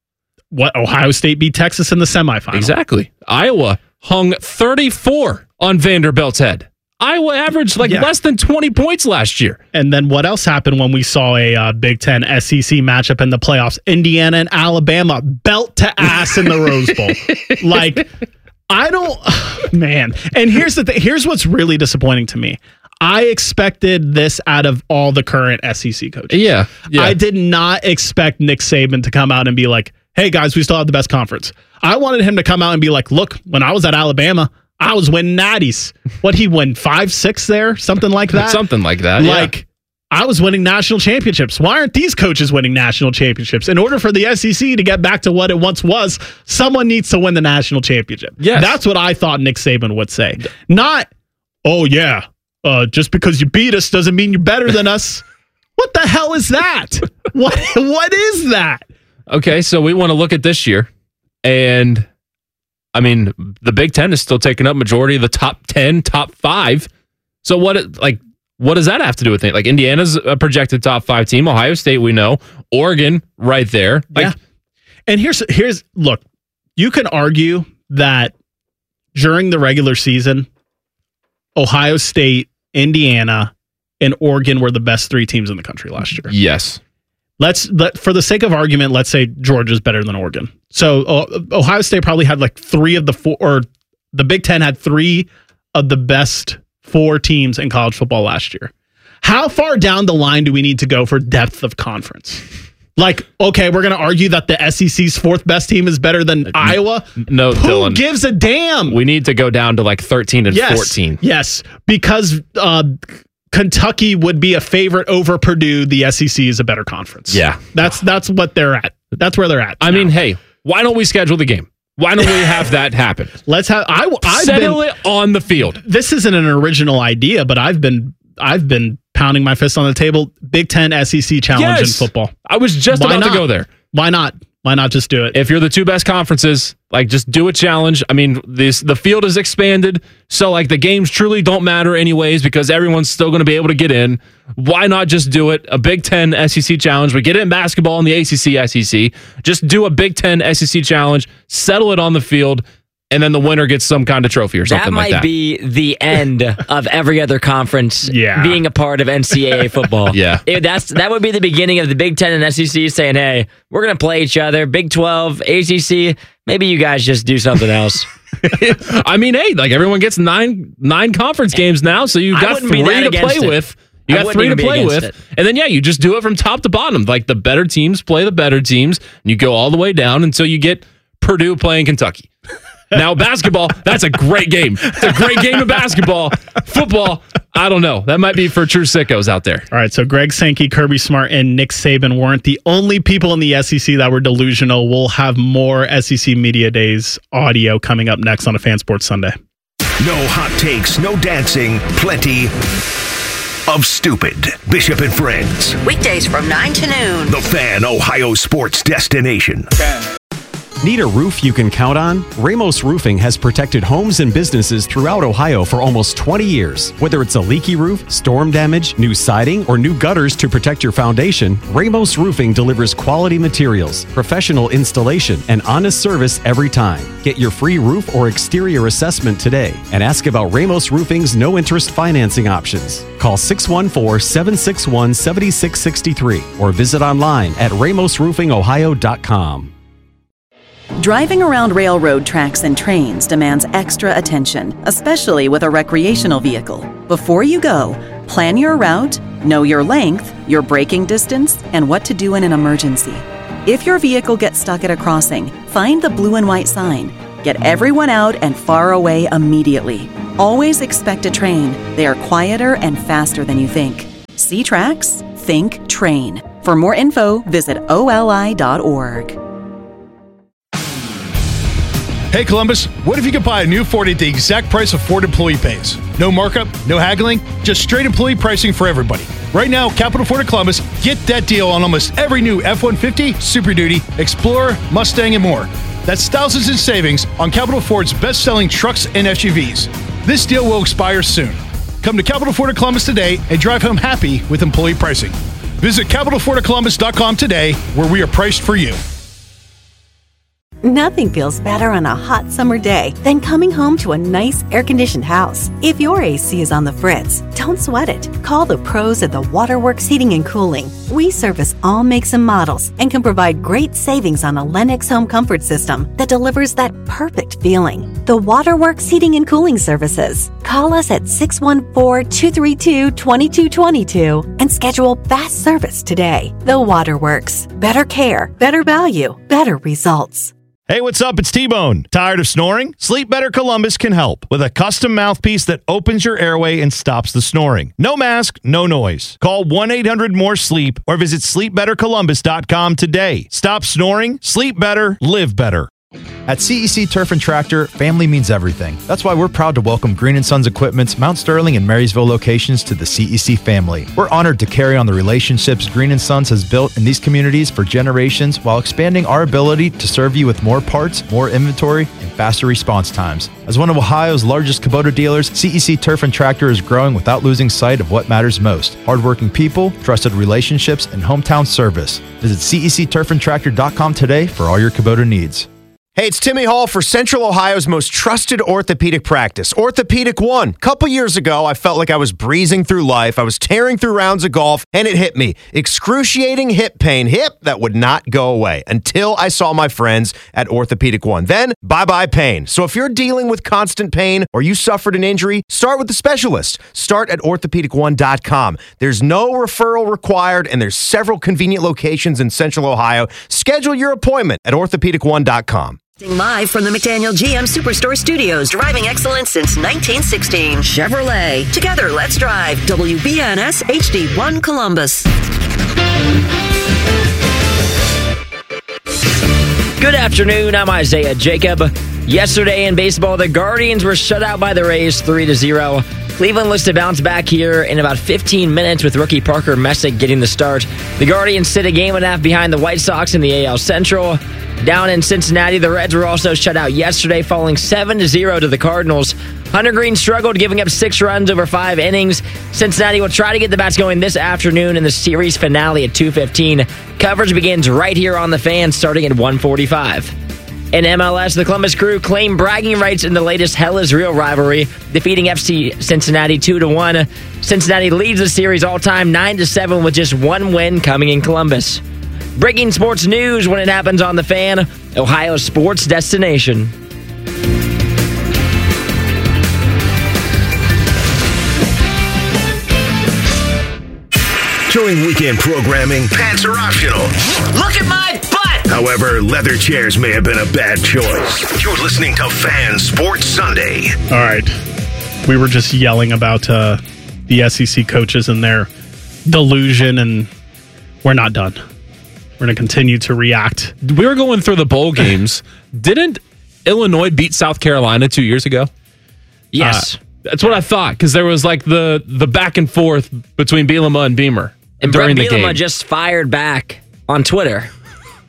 what Ohio State beat Texas in the semifinal. Exactly. Iowa hung thirty-four on Vanderbilt's head. Iowa averaged like Yeah. less than twenty points last year. And then what else happened when we saw a uh, Big Ten S E C matchup in the playoffs? Indiana and Alabama belt to ass in the Rose Bowl. Like, I don't, man. And here's the thing. Here's what's really disappointing to me. I expected this out of all the current S E C coaches. Yeah, yeah. I did not expect Nick Saban to come out and be like, hey, guys, we still have the best conference. I wanted him to come out and be like, look, when I was at Alabama, I was winning natties. What, he win five, six there? Something like that? Something like that. Like, yeah. I was winning national championships. Why aren't these coaches winning national championships? In order for the S E C to get back to what it once was, someone needs to win the national championship. Yes. That's what I thought Nick Saban would say. Not, oh, yeah, uh, just because you beat us doesn't mean you're better than us. What the hell is that? what What is that? Okay, so we want to look at this year, and I mean, the Big Ten is still taking up majority of the top ten, top five. So what, like, what does that have to do with it? Like, Indiana's a projected top five team. Ohio State, we know. Oregon, right there. Like, Yeah. And here's here's look, you can argue that during the regular season, Ohio State, Indiana, and Oregon were the best three teams in the country last year. yes. Let's let, for the sake of argument, let's say Georgia's better than Oregon. So uh, Ohio State probably had like three of the four, or the Big Ten had three of the best four teams in college football last year. How far down the line do we need to go for depth of conference? Like, okay, we're going to argue that the S E C's fourth best team is better than Iowa. No, Who Dylan. gives a damn? We need to go down to like thirteen and yes, fourteen. Yes, because uh, Kentucky would be a favorite over Purdue. The S E C is a better conference. Yeah. That's that's what they're at. That's where they're at. I mean, hey, why don't we schedule the game? Why don't we have that happen? Let's have. I I've Settle been, it on the field. This isn't an original idea, but I've been I've been pounding my fist on the table. Big Ten S E C challenge Yes. in football. I was just Why about not? to go there. Why not? Why not just do it? If you're the two best conferences, like, just do a challenge. I mean, this the field is expanded, so like the games truly don't matter anyways because everyone's still going to be able to get in. Why not just do it? A Big Ten S E C challenge. We get it in basketball in the A C C, S E C. Just do a Big Ten S E C challenge, settle it on the field, and then the winner gets some kind of trophy or something that might like that. be the end of every other conference Yeah. being a part of N C double A football. Yeah. If that's that would be the beginning of the Big Ten and S E C saying, hey, we're going to play each other. Big twelve, A C C, maybe you guys just do something else. I mean, hey, like everyone gets nine nine conference games now, so you've I got wouldn't be three that to against play it. with. You I got wouldn't three to even be play against with. it. And then, yeah, you just do it from top to bottom. Like the better teams play the better teams, and you go all the way down until you get Purdue playing Kentucky. Now, basketball, that's a great game. It's a great game of basketball. Football, I don't know. That might be for true sickos out there. All right, so Greg Sankey, Kirby Smart, and Nick Saban weren't the only people in the S E C that were delusional. We'll have more S E C Media Days audio coming up next on a Fan Sports Sunday. No hot takes, no dancing, plenty of stupid. Bishop and Friends. Weekdays from nine to noon. The Fan, Ohio sports destination. Need a roof you can count on? Ramos Roofing has protected homes and businesses throughout Ohio for almost twenty years. Whether it's a leaky roof, storm damage, new siding, or new gutters to protect your foundation, Ramos Roofing delivers quality materials, professional installation, and honest service every time. Get your free roof or exterior assessment today and ask about Ramos Roofing's no-interest financing options. Call six one four, seven six one, seven six six three or visit online at ramos roofing ohio dot com. Driving around railroad tracks and trains demands extra attention, especially with a recreational vehicle. Before you go, plan your route, know your length, your braking distance, and what to do in an emergency. If your vehicle gets stuck at a crossing, find the blue and white sign. Get everyone out and far away immediately. Always expect a train. They are quieter and faster than you think. See tracks? Think train. For more info, visit O L I dot org. Hey Columbus, what if you could buy a new Ford at the exact price a Ford employee pays? No markup, no haggling, just straight employee pricing for everybody. Right now, Capital Ford of Columbus, get that deal on almost every new F one fifty, Super Duty, Explorer, Mustang, and more. That's thousands in savings on Capital Ford's best-selling trucks and S U Vs. This deal will expire soon. Come to Capital Ford of Columbus today and drive home happy with employee pricing. Visit capital ford of columbus dot com today, where we are priced for you. Nothing feels better on a hot summer day than coming home to a nice air-conditioned house. If your A C is on the fritz, don't sweat it. Call the pros at the Waterworks Heating and Cooling. We service all makes and models and can provide great savings on a Lennox home comfort system that delivers that perfect feeling. The Waterworks Heating and Cooling Services. Call us at six one four, two three two, two two two two and schedule fast service today. The Waterworks. Better care, better value, better results. Hey, what's up? It's T-Bone. Tired of snoring? Sleep Better Columbus can help with a custom mouthpiece that opens your airway and stops the snoring. No mask, no noise. Call one eight hundred more sleep or visit sleep better columbus dot com today. Stop snoring, sleep better, live better. At C E C Turf and Tractor, family means everything. That's why we're proud to welcome Green and Sons Equipment's Mount Sterling and Marysville locations to the C E C family. We're honored to carry on the relationships Green and Sons has built in these communities for generations while expanding our ability to serve you with more parts, more inventory, and faster response times. As one of Ohio's largest Kubota dealers, C E C Turf and Tractor is growing without losing sight of what matters most: hardworking people, trusted relationships, and hometown service. Visit C E C turf and tractor dot com today for all your Kubota needs. Hey, it's Timmy Hall for Central Ohio's most trusted orthopedic practice, Orthopedic One. A couple years ago, I felt like I was breezing through life. I was tearing through rounds of golf, and it hit me. Excruciating hip pain. Hip that would not go away until I saw my friends at Orthopedic One. Then, bye-bye pain. So if you're dealing with constant pain or you suffered an injury, start with the specialist. Start at orthopedic one dot com. There's no referral required, and there's several convenient locations in Central Ohio. Schedule your appointment at orthopedic one dot com. Live from the McDaniel G M Superstore Studios, driving excellence since nineteen sixteen. Chevrolet. Together, let's drive. W B N S H D one Columbus. Good afternoon. I'm Isaiah Jacob. Yesterday in baseball, the Guardians were shut out by the Rays three to zero. Cleveland looks to bounce back here in about fifteen minutes with rookie Parker Messick getting the start. The Guardians sit a game and a half behind the White Sox in the A L Central. Down in Cincinnati, the Reds were also shut out yesterday, falling seven to zero to the Cardinals. Hunter Green struggled, giving up six runs over five innings. Cincinnati will try to get the bats going this afternoon in the series finale at two fifteen. Coverage begins right here on The Fan, starting at one forty-five. In M L S, the Columbus Crew claim bragging rights in the latest Hell is Real rivalry, defeating F C Cincinnati two to one. Cincinnati leads the series all-time nine to seven with just one win coming in Columbus. Breaking sports news when it happens on The Fan, Ohio's sports destination. During weekend programming, pants are optional. Look at my butt! However, leather chairs may have been a bad choice. You're listening to Fan Sports Sunday. All right. We were just yelling about uh, the S E C coaches and their delusion, and we're not done. We're going to continue to react. We were going through the bowl games. Didn't Illinois beat South Carolina two years ago? Yes. Uh, that's what I thought, because there was like the, the back and forth between Bielema and Beamer And during Brett the Bielema game. just fired back on Twitter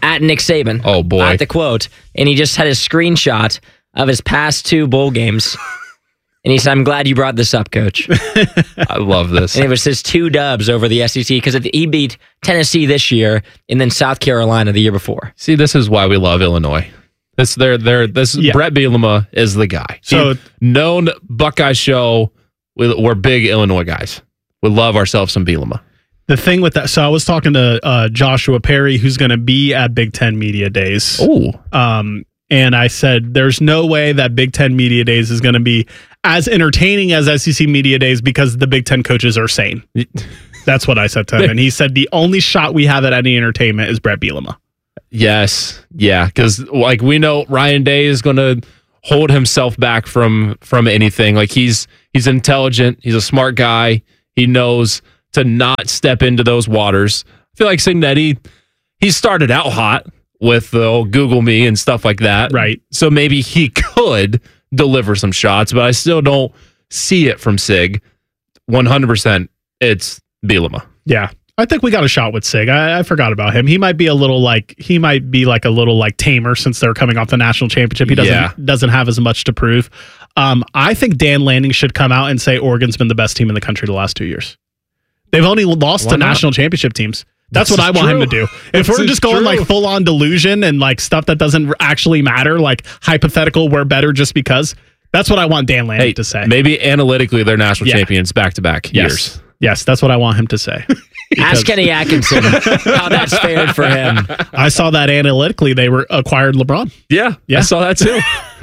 at Nick Saban. Oh, boy. At the quote. And he just had a screenshot of his past two bowl games. And he said, I'm glad you brought this up, Coach. I love this. And it was his two dubs over the S E C because he beat Tennessee this year and then South Carolina the year before. See, this is why we love Illinois. This, they're, they're, this Yeah. Brett Bielema is the guy. So- He- known Buckeye show, we, we're big Illinois guys. We love ourselves some Bielema. The thing with that, so I was talking to uh, Joshua Perry, who's going to be at Big Ten Media Days. Oh. Um, and I said, there's no way that Big Ten Media Days is going to be as entertaining as S E C Media Days because the Big Ten coaches are sane. That's what I said to him. And he said, the only shot we have at any entertainment is Brett Bielema. Yes. Yeah. Because, like, we know Ryan Day is going to hold himself back from from anything. Like, he's he's intelligent. He's a smart guy. He knows to not step into those waters. I feel like Cignetti, he started out hot with the old Google Me and stuff like that. Right. So maybe he could deliver some shots, but I still don't see it from Sig. one hundred percent it's Bielema. Yeah. I think we got a shot with Sig. I, I forgot about him. He might be a little like he might be like a little like tamer since they're coming off the national championship. He doesn't Yeah. doesn't have as much to prove. Um, I think Dan Lanning should come out and say Oregon's been the best team in the country the last two years. They've only lost Why to not? national championship teams. That's This what I is want him to true. do. If This we're is just going true. like full on delusion and like stuff that doesn't actually matter, like hypothetical, we're better just because. That's what I want Dan Lanning Hey, to say. maybe analytically they're national Yeah. champions back to back Yes. years. Yes, that's what I want him to say. Ask Kenny Atkinson how that's fared for him. I saw that analytically they were acquired LeBron. Yeah, Yeah. I saw that too.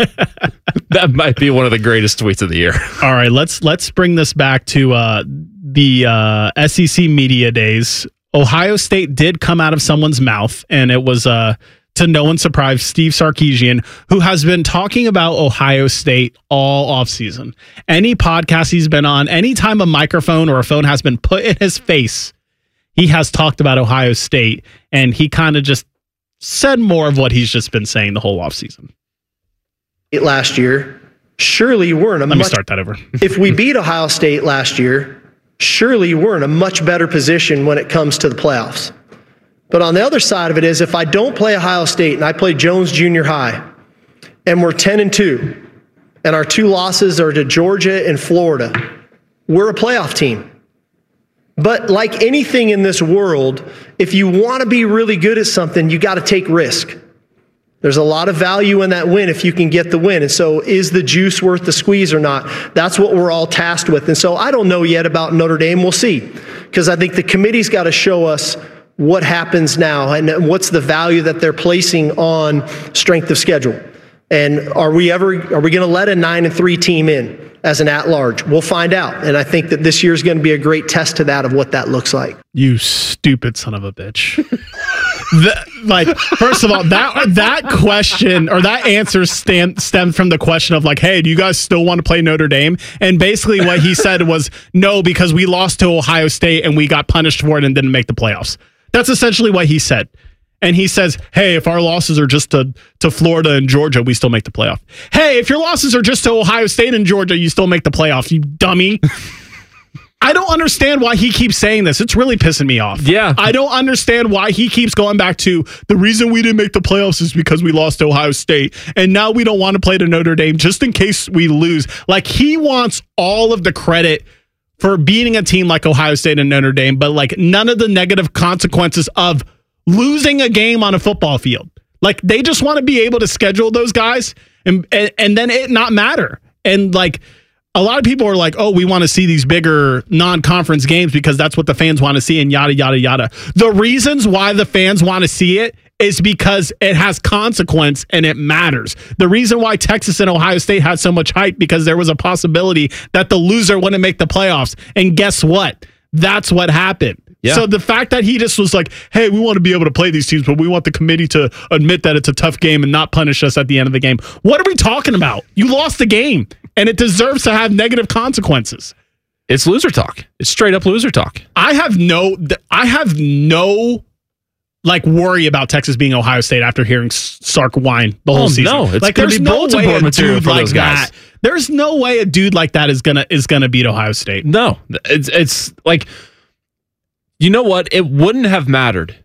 That might be one of the greatest tweets of the year. All right, let's let's bring this back to uh, the uh, S E C Media Days. Ohio State did come out of someone's mouth, and it was uh, to no one's surprise, Steve Sarkisian, who has been talking about Ohio State all offseason. Any podcast he's been on, anytime a microphone or a phone has been put in his face, he has talked about Ohio State, and he kind of just said more of what he's just been saying the whole offseason. Last year, surely we're in a Let me much, start that over. if we beat Ohio State last year, surely we're in a much better position when it comes to the playoffs. But on the other side of it is if I don't play Ohio State and I play Jones Junior High and we're ten and two and our two losses are to Georgia and Florida, we're a playoff team. But like anything in this world, if you want to be really good at something, you got to take risk. There's a lot of value in that win if you can get the win. And so is the juice worth the squeeze or not? That's what we're all tasked with. And so I don't know yet about Notre Dame. We'll see. Because I think the committee's got to show us what happens now and what's the value that they're placing on strength of schedule. And are we ever, are we going to let a nine and three team in as an at-large? We'll find out. And I think that this year is going to be a great test to that of what that looks like. You stupid son of a bitch. The, like, first of all, that that question or that answer stem, stemmed from the question of like, hey, do you guys still want to play Notre Dame? And basically what he said was no, because we lost to Ohio State and we got punished for it and didn't make the playoffs. That's essentially what he said. And he says, hey, if our losses are just to, to Florida and Georgia, we still make the playoff. Hey, if your losses are just to Ohio State and Georgia, you still make the playoff, you dummy. I don't understand why he keeps saying this. It's really pissing me off. Yeah. I don't understand why he keeps going back to the reason we didn't make the playoffs is because we lost to Ohio State. And now we don't want to play to Notre Dame just in case we lose. Like, he wants all of the credit for beating a team like Ohio State and Notre Dame, but like none of the negative consequences of losing a game on a football field. Like, they just want to be able to schedule those guys and, and, and then it not matter. And like, a lot of people are like, oh, we want to see these bigger non-conference games because that's what the fans want to see and yada, yada, yada. The reasons why the fans want to see it is because it has consequence and it matters. The reason why Texas and Ohio State had so much hype because there was a possibility that the loser wouldn't make the playoffs. And guess what? That's what happened. Yeah. So the fact that he just was like, hey, we want to be able to play these teams, but we want the committee to admit that it's a tough game and not punish us at the end of the game. What are we talking about? You lost the game, and it deserves to have negative consequences. It's loser talk. It's straight up loser talk. I have no, I have no, like, worry about Texas being Ohio State after hearing Sark whine the whole Oh, season. no. It's like, gonna there's be no bulletin way board a material dude for like those guys. that. There's no way a dude like that is gonna is gonna beat Ohio State. No, it's it's like, you know what? It wouldn't have mattered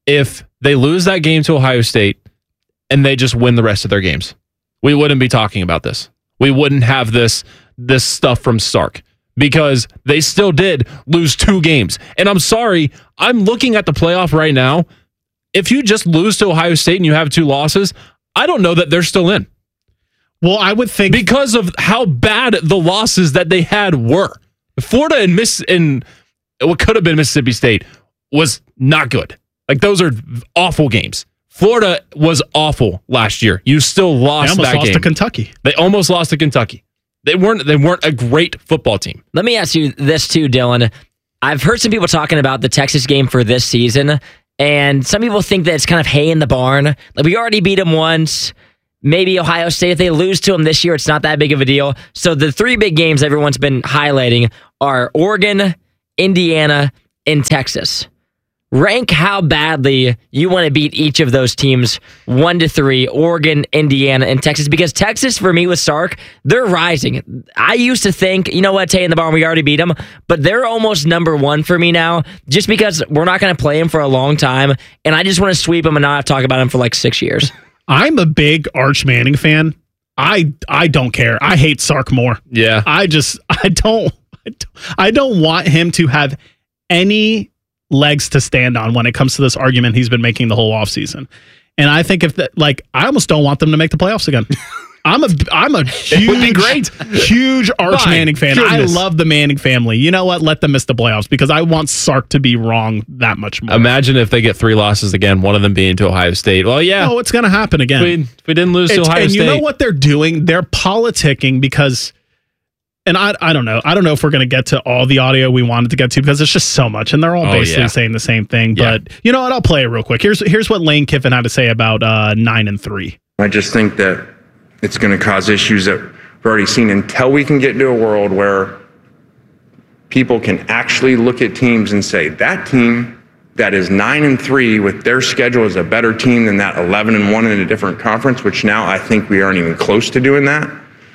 if they lose that game to Ohio State and they just win the rest of their games. We wouldn't be talking about this. We wouldn't have this this stuff from Sark because they still did lose two games. And I'm sorry, I'm looking at the playoff right now. If you just lose to Ohio State and you have two losses, I don't know that they're still in. Well, I would think because of how bad the losses that they had were. Florida and Miss and what could have been Mississippi State was not good. Like those are awful games. Florida was awful last year. You still lost they almost that lost game. to Kentucky. They almost lost to Kentucky. They weren't they weren't a great football team. Let me ask you this too, Dylan. I've heard some people talking about the Texas game for this season, and some people think that it's kind of hay in the barn. Like we already beat them once. Maybe Ohio State, if they lose to them this year, it's not that big of a deal. So the three big games everyone's been highlighting are Oregon, Indiana, and Texas. Rank how badly you want to beat each of those teams, one to three, Oregon, Indiana, and Texas. Because Texas, for me with Sark, they're rising. I used to think, you know what, Tay in the barn, we already beat them, but they're almost number one for me now, just because we're not going to play them for a long time, and I just want to sweep them and not have to talk about them for like six years. I'm a big Arch Manning fan. I I don't care. I hate Sark more. Yeah. I just I don't I don't, I don't want him to have any legs to stand on when it comes to this argument he's been making the whole offseason. And I think if that, like, I almost don't want them to make the playoffs again. I'm a I'm a huge, it would be great. huge Arch My Manning fan. goodness. I love the Manning family. You know what? Let them miss the playoffs because I want Sark to be wrong that much more. Imagine if they get three losses again, one of them being to Ohio State. Well, yeah. No, it's going to happen again. If we, if we didn't lose It's- to Ohio and State. you know what they're doing? They're politicking because, and I I don't know. I don't know if we're going to get to all the audio we wanted to get to because it's just so much, and they're all Oh, basically yeah. saying the same thing. Yeah. But you know what? I'll play it real quick. Here's here's what Lane Kiffin had to say about uh, nine and three. I just think that it's going to cause issues that we've already seen until we can get to a world where people can actually look at teams and say that team that is nine and three with their schedule is a better team than that eleven and one in a different conference, which now I think we aren't even close to doing that.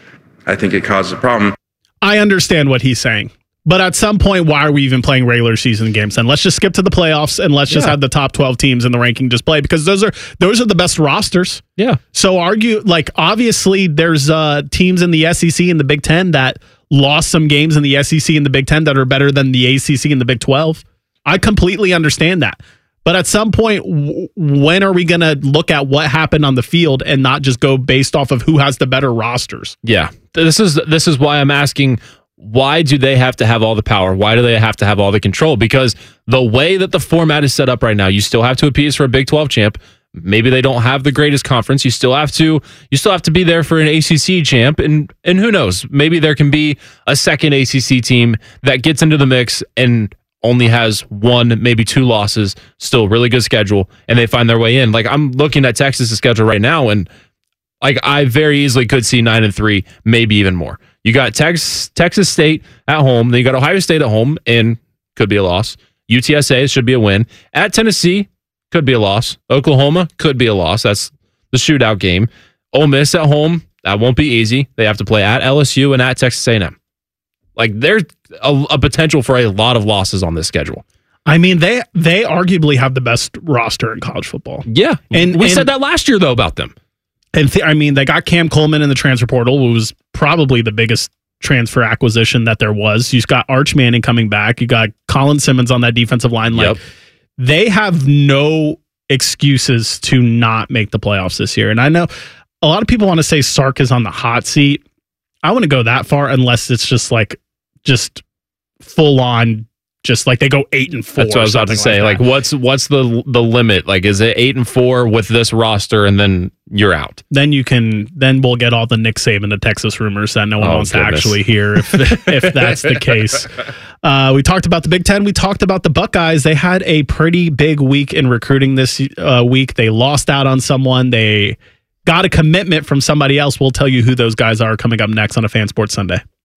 I think it causes a problem. I understand what he's saying. But at some point, why are we even playing regular season games? And let's just skip to the playoffs and let's just Yeah. have the top twelve teams in the ranking just play because those are those are the best rosters. Yeah. So argue like obviously there's uh, teams in the S E C and the Big Ten that lost some games in the S E C and the Big Ten that are better than the A C C and the Big twelve. I completely understand that. But at some point, w- when are we going to look at what happened on the field and not just go based off of who has the better rosters? Yeah. This is this is why I'm asking, why do they have to have all the power? Why do they have to have all the control? Because the way that the format is set up right now, you still have to appease for a Big twelve champ. Maybe they don't have the greatest conference. You still have to you still have to be there for an A C C champ, and and who knows? Maybe there can be a second A C C team that gets into the mix and only has one, maybe two losses, still really good schedule, and they find their way in. Like I'm looking at Texas' schedule right now, and like I very easily could see nine and three, maybe even more. You got Tex, Texas State at home, then you got Ohio State at home, and could be a loss. U T S A should be a win. At Tennessee, could be a loss. Oklahoma could be a loss. That's the shootout game. Ole Miss at home, that won't be easy. They have to play at L S U and at Texas A and M. Like there's a, a potential for a lot of losses on this schedule. I mean, they they arguably have the best roster in college football. Yeah, and we and, said that last year though about them. And th- I mean, they got Cam Coleman in the transfer portal, who was probably the biggest transfer acquisition that there was. You got Arch Manning coming back. You got Colin Simmons on that defensive line. Like Yep. they have no excuses to not make the playoffs this year. And I know a lot of people want to say Sark is on the hot seat. I wouldn't go that far unless it's just like just full on. Just like they go eight and four. That's what I was about to say. Like, like what's what's the the limit? Like, is it eight and four with this roster, and then you're out? Then you can. Then we'll get all the Nick Saban to Texas rumors that no one Oh, wants goodness. to actually hear. If if that's the case, uh, we talked about the Big Ten. We talked about the Buckeyes. They had a pretty big week in recruiting this uh, week. They lost out on someone. They got a commitment from somebody else. We'll tell you who those guys are coming up next on a Fan Sports Sunday.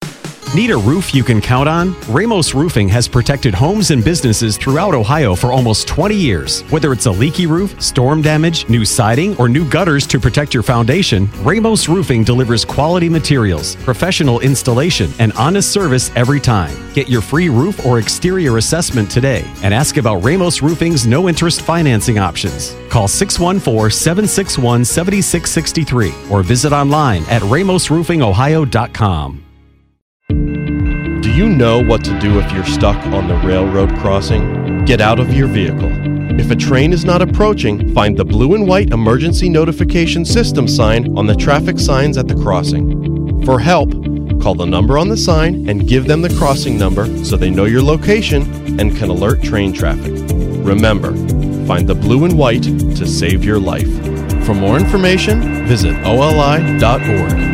Need a roof you can count on? Ramos Roofing has protected homes and businesses throughout Ohio for almost twenty years. Whether it's a leaky roof, storm damage, new siding, or new gutters to protect your foundation, Ramos Roofing delivers quality materials, professional installation, and honest service every time. Get your free roof or exterior assessment today and ask about Ramos Roofing's no-interest financing options. Call six one four, seven six one, seven six six three or visit online at ramos roofing ohio dot com. Do you know what to do if you're stuck on the railroad crossing? Get out of your vehicle. If a train is not approaching, find the blue and white emergency notification system sign on the traffic signs at the crossing. For help, call the number on the sign and give them the crossing number so they know your location and can alert train traffic. Remember, find the blue and white to save your life. For more information, visit O L I dot org.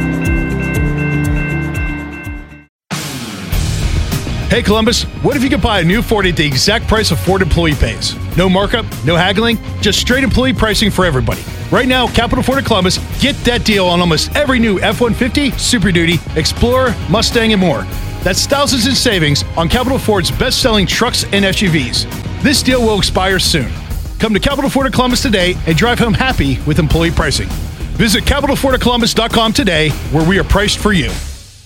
Hey Columbus, what if you could buy a new Ford at the exact price of Ford employee pays? No markup, no haggling, just straight employee pricing for everybody. Right now, Capital Ford of Columbus, get that deal on almost every new F one fifty, Super Duty, Explorer, Mustang, and more. That's thousands in savings on Capital Ford's best-selling trucks and S U Vs. This deal will expire soon. Come to Capital Ford of Columbus today and drive home happy with employee pricing. Visit capital ford of columbus dot com today, where we are priced for you.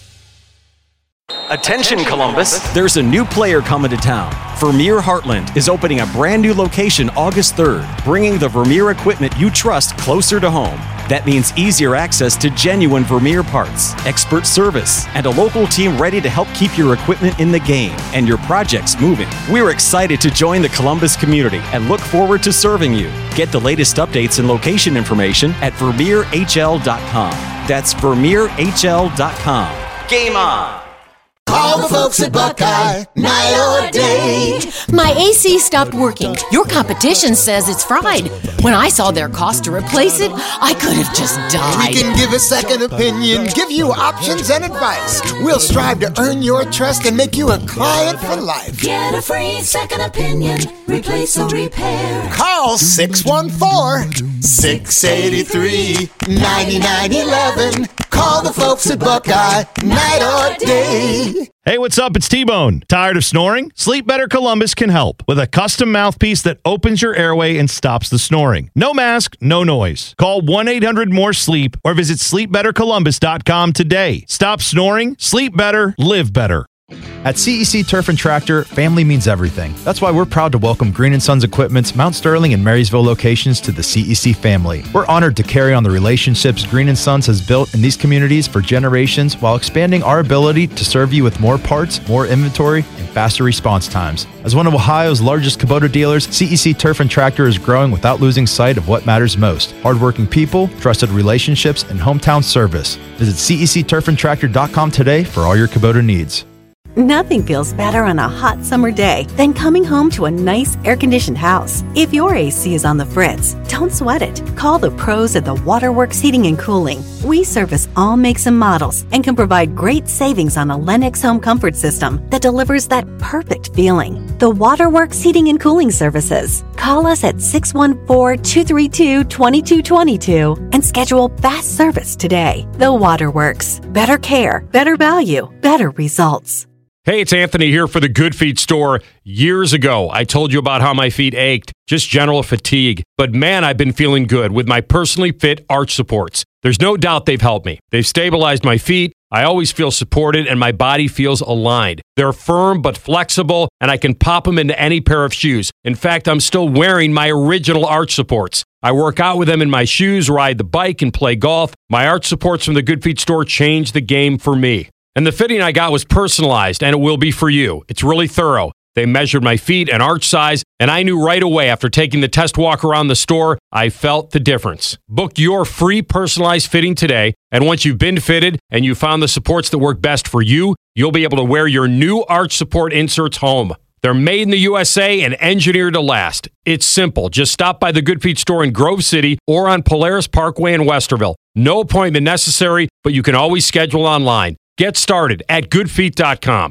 Attention Columbus, there's a new player coming to town. Vermeer Heartland is opening a brand new location August third, bringing the Vermeer equipment you trust closer to home. That means easier access to genuine Vermeer parts, expert service, and a local team ready to help keep your equipment in the game and your projects moving. We're excited to join the Columbus community and look forward to serving you. Get the latest updates and location information at vermeer h l dot com. That's vermeer h l dot com. Game on! Call the folks at Buckeye, night or day. My A C stopped working. Your competition says it's fried. When I saw their cost to replace it, I could have just died. We can give a second opinion, give you options and advice. We'll strive to earn your trust and make you a client for life. Get a free second opinion, replace or repair. Call six one four, six eight three, nine nine one one. Call the folks at Buckeye, night or day. Hey, what's up? It's T-Bone. Tired of snoring? Sleep Better Columbus can help with a custom mouthpiece that opens your airway and stops the snoring. No mask, no noise. Call one eight hundred more sleep or visit sleep better columbus dot com today. Stop snoring, sleep better, live better. At C E C Turf and Tractor, family means everything. That's why we're proud to welcome Green and Sons Equipment's Mount Sterling and Marysville locations to the C E C family. We're honored to carry on the relationships Green and Sons has built in these communities for generations while expanding our ability to serve you with more parts, more inventory, and faster response times. As one of Ohio's largest Kubota dealers, C E C Turf and Tractor is growing without losing sight of what matters most: hardworking people, trusted relationships, and hometown service. Visit C E C turf and tractor dot com today for all your Kubota needs. Nothing feels better on a hot summer day than coming home to a nice air-conditioned house. If your A C is on the fritz, don't sweat it. Call the pros at the Waterworks Heating and Cooling. We service all makes and models and can provide great savings on a Lennox home comfort system that delivers that perfect feeling. The Waterworks Heating and Cooling Services. Call us at six one four, two three two, two two two two and schedule fast service today. The Waterworks. Better care, better value, better results. Hey, it's Anthony here for the Good Feet store. Years ago, I told you about how my feet ached, just general fatigue. But man, I've been feeling good with my personally fit arch supports. There's no doubt they've helped me. They've stabilized my feet. I always feel supported and my body feels aligned. They're firm but flexible, and I can pop them into any pair of shoes. In fact, I'm still wearing my original arch supports. I work out with them in my shoes, ride the bike, and play golf. My arch supports from the Good Feet store changed the game for me. And the fitting I got was personalized, and it will be for you. It's really thorough. They measured my feet and arch size, and I knew right away after taking the test walk around the store, I felt the difference. Book your free personalized fitting today, and once you've been fitted and you found the supports that work best for you, you'll be able to wear your new arch support inserts home. They're made in the U S A and engineered to last. It's simple. Just stop by the Good Feet store in Grove City or on Polaris Parkway in Westerville. No appointment necessary, but you can always schedule online. Get started at good feet dot com.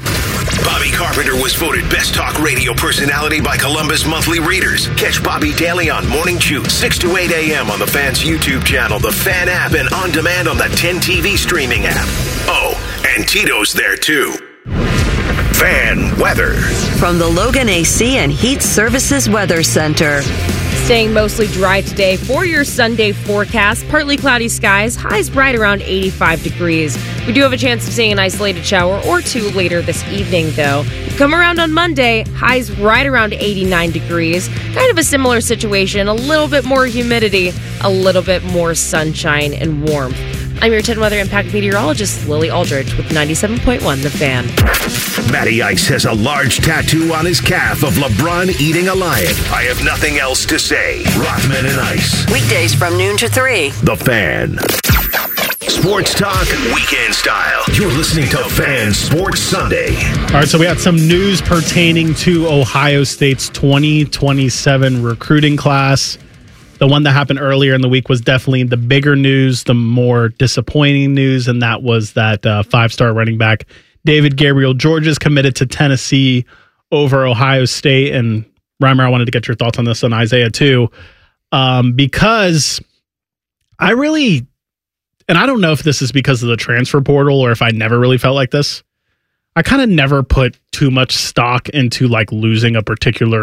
Bobby Carpenter was voted Best Talk Radio Personality by Columbus Monthly Readers. Catch Bobby daily on Morning Chew, six to eight a.m. on the Fan's YouTube channel, the Fan app, and on demand on the ten T V streaming app. Oh, And Tito's there too. Fan weather. From the Logan A C and Heat Services Weather Center. Staying mostly dry today for your Sunday forecast. Partly cloudy skies, highs right around eighty-five degrees. We do have a chance of seeing an isolated shower or two later this evening, though. Come around on Monday, highs right around eighty-nine degrees. Kind of a similar situation, a little bit more humidity, a little bit more sunshine and warmth. I'm your ten Weather Impact meteorologist, Lily Aldridge, with ninety-seven point one The Fan. Matty Ice has a large tattoo on his calf of LeBron eating a lion. I have nothing else to say. Rothman and Ice. Weekdays from noon to three. The Fan. Sports talk, weekend style. You're listening to Fan Sports Sunday. All right, so we had some news pertaining to Ohio State's twenty twenty-seven recruiting class. The one that happened earlier in the week was definitely the bigger news, the more disappointing news, and that was that uh, five-star running back David Gabriel Georges committed to Tennessee over Ohio State. And Reimer, I wanted to get your thoughts on this, on Isaiah too, um, because I really, and I don't know if this is because of the transfer portal or if I never really felt like this, I kind of never put too much stock into like losing a particular